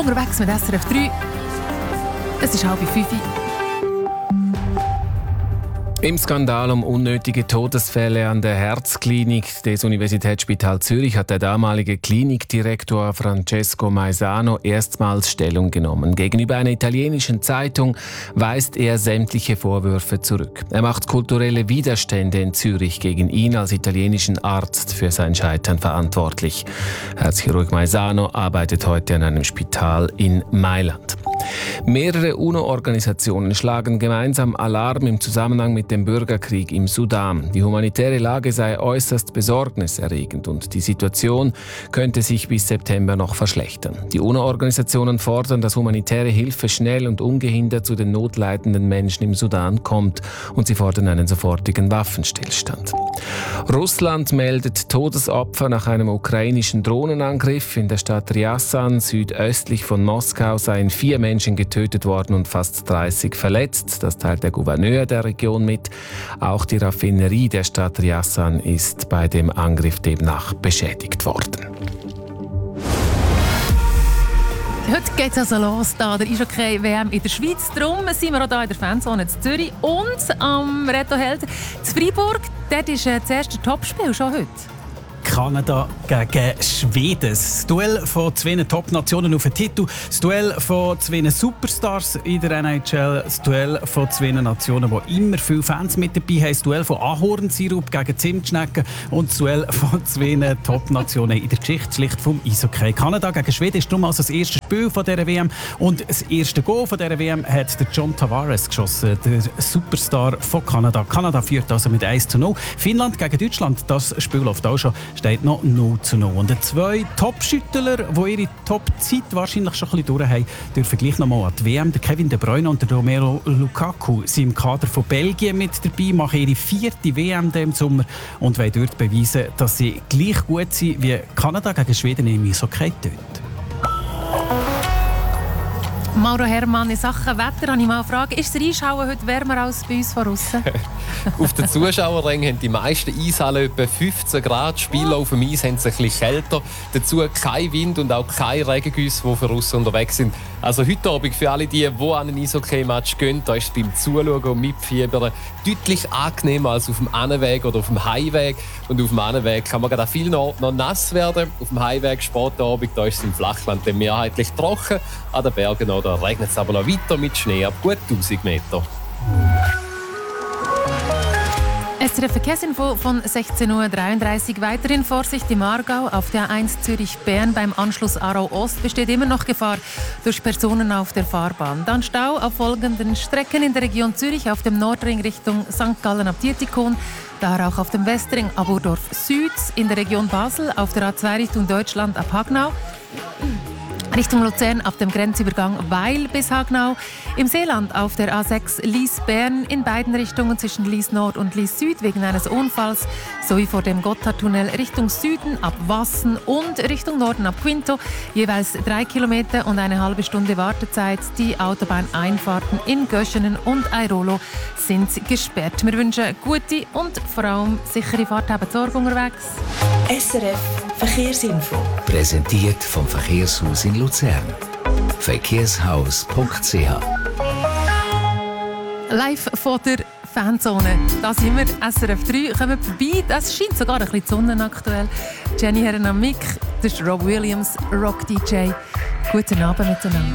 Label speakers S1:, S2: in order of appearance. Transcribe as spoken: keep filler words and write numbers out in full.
S1: Unterwegs mit S R F drei. Es ist halb fünf.
S2: Im Skandal um unnötige Todesfälle an der Herzklinik des Universitätsspitals Zürich hat der damalige Klinikdirektor Francesco Maisano erstmals Stellung genommen. Gegenüber einer italienischen Zeitung weist er sämtliche Vorwürfe zurück. Er macht kulturelle Widerstände in Zürich gegen ihn als italienischen Arzt für sein Scheitern verantwortlich. Herzchirurg Maisano arbeitet heute an einem Spital in Mailand. Mehrere UNO-Organisationen schlagen gemeinsam Alarm im Zusammenhang mit dem Bürgerkrieg im Sudan. Die humanitäre Lage sei äußerst besorgniserregend und die Situation könnte sich bis September noch verschlechtern. Die UNO-Organisationen fordern, dass humanitäre Hilfe schnell und ungehindert zu den notleidenden Menschen im Sudan kommt und sie fordern einen sofortigen Waffenstillstand. Russland meldet Todesopfer nach einem ukrainischen Drohnenangriff. In der Stadt Ryazan, südöstlich von Moskau, seien vier Menschen getötet worden und fast dreißig verletzt. Das teilt der Gouverneur der Region mit. Auch die Raffinerie der Stadt Ryazan ist bei dem Angriff demnach beschädigt worden.
S1: Heute geht es also los, da der Eishockey-W M in der Schweiz. Darum sind wir auch hier in der Fanzone in Zürich und am Rettoheld zu Freiburg. Dort ist das erste Topspiel schon heute.
S3: Kanada gegen Schweden. Das Duell von zwei Top-Nationen auf den Titel. Das Duell von zwei Superstars in der N H L. Das Duell von zwei Nationen, die immer viele Fans mit dabei haben. Das Duell von Ahornsirup gegen Zimtschnecken. Und das Duell von zwei Top-Nationen in der Geschichte schlicht vom Eishockey. Kanada gegen Schweden ist darum also das erste Spiel von dieser W M. Und das erste Goal von dieser W M hat der John Tavares geschossen, der Superstar von Kanada. Kanada führt also mit eins zu null. Finnland gegen Deutschland, das Spiel läuft auch schon, steht noch null zu null. Und die zwei Top-Schüttler, die ihre Top-Zeit wahrscheinlich schon ein bisschen durch haben, dürfen gleich noch mal an die W M. Der Kevin De Bruyne und der Romelu Lukaku sind im Kader von Belgien mit dabei, machen ihre vierte W M im Sommer und wollen dort beweisen, dass sie gleich gut sind wie Kanada gegen Schweden im Eishockey dort.
S1: Mauro Hermann, in Sachen Wetter habe ich mal eine Frage. Ist der Eishauen heute wärmer als bei uns von außen?
S4: Auf den Zuschauerrängen haben die meisten Eishallen etwa fünfzehn Grad. Die Spieler auf dem Eis haben es ein bisschen kälter. Dazu kein Wind und auch keine Regengüsse, die von außen unterwegs sind. Also heute Abend für alle, die, die an einen Eishockey-Match gehen, da ist es beim Zuschauen und Mitfiebern deutlich angenehmer als auf dem Annenweg oder auf dem Heimweg. Und auf dem Annenweg kann man gerade an vielen Orten noch nass werden. Auf dem Heimweg später Abend, da ist es im Flachland dann mehrheitlich trocken. An den Bergen noch, da regnet es aber noch weiter mit Schnee ab gut tausend Meter.
S1: S R F Verkehrsinfo von sechzehn Uhr dreiunddreißig. Weiterhin Vorsicht im Aargau. Auf der A eins Zürich-Bern beim Anschluss Aarau-Ost besteht immer noch Gefahr durch Personen auf der Fahrbahn. Dann Stau auf folgenden Strecken in der Region Zürich: auf dem Nordring Richtung Sankt Gallen ab Dietikon, da auch auf dem Westring ab Urdorf Süd, in der Region Basel auf der A zwei Richtung Deutschland ab Hagnau, Richtung Luzern auf dem Grenzübergang Weil bis Hagnau. Im Seeland auf der A sechs Lies-Bern in beiden Richtungen zwischen Lies-Nord und Lies-Süd wegen eines Unfalls, sowie vor dem Gotthardtunnel Richtung Süden ab Wassen und Richtung Norden ab Quinto. Jeweils drei Kilometer und eine halbe Stunde Wartezeit. Die Autobahneinfahrten in Göschenen und Airolo sind gesperrt. Wir wünschen gute und vor allem sichere Fahrt. Haben Sorge unterwegs.
S5: S R F Verkehrsinfo.
S6: Präsentiert vom Verkehrshaus in Luzern. verkehrshaus punkt c h.
S1: Live von der Fanzone. Da sind wir, S R F drei. Kommen vorbei. Das scheint sogar ein bisschen die Sonne aktuell. Jenny Herren am Mic, das ist Rob Williams, Rock D J. Guten Abend miteinander.